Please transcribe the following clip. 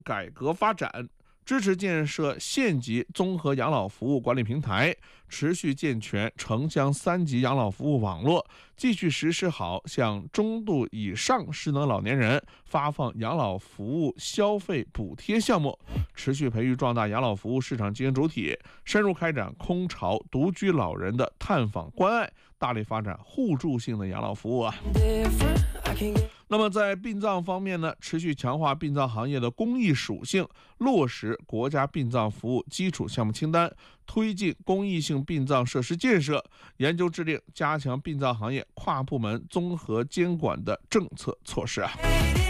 改革发展，支持建设县级综合养老服务管理平台，持续健全城乡3级养老服务网络，继续实施好向中度以上失能老年人发放养老服务消费补贴项目，持续培育壮大养老服务市场经营主体，深入开展空巢独居老人的探访关爱，大力发展互助性的养老服务啊。那么在殡葬方面呢，持续强化殡葬行业的公益属性，落实国家殡葬服务基础项目清单，推进公益性殡葬设施建设，研究制定加强殡葬行业跨部门综合监管的政策措施啊。